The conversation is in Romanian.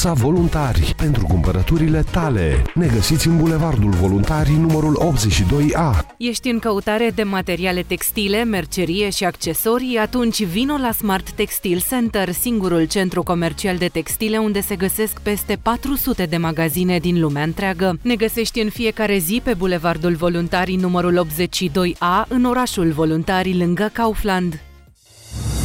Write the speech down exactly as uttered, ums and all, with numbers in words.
Piața Voluntari pentru cumpărăturile tale. Ne găsiți în Bulevardul Voluntarii numărul optzeci și doi A. Ești în căutare de materiale textile, mercerie și accesorii? Atunci vino la Smart Textile Center, singurul centru comercial de textile unde se găsesc peste patru sute de magazine din lumea întreagă. Ne găsești în fiecare zi pe Bulevardul Voluntarii numărul optzeci și doi A, în orașul Voluntarii, lângă Kaufland.